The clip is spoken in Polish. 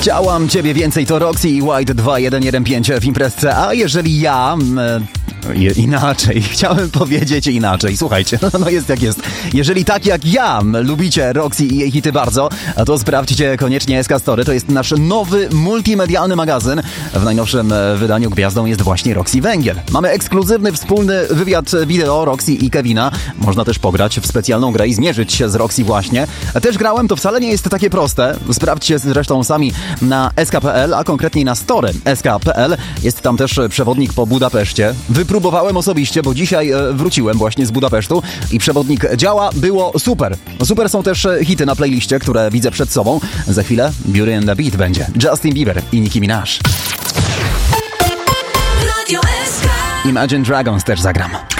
Chciałam ciebie więcej, to Roxy i White 2115 w imprezce, a jeżeli ja... inaczej, chciałem powiedzieć inaczej. Słuchajcie, no jest jak jest. Jeżeli tak jak ja lubicie Roxy i jej hity bardzo, to sprawdźcie koniecznie SK Story. To jest nasz nowy multimedialny magazyn. W najnowszym wydaniu gwiazdą jest właśnie Roxy Węgiel. Mamy ekskluzywny wspólny wywiad wideo Roxy i Kevina. Można też pograć w specjalną grę i zmierzyć się z Roxy właśnie. Też grałem, to wcale nie jest takie proste. Sprawdźcie zresztą sami na sk.pl, a konkretniej na story sk.pl. Jest tam też przewodnik po Budapeszcie. Wypróbowałem osobiście, bo dzisiaj wróciłem właśnie z Budapesztu i przewodnik działa, było super. Super są też hity na playliście, które widzę przed sobą. Za chwilę Beauty and the Beat będzie Justin Bieber i Nicki Minaj. Imagine Dragons też zagram.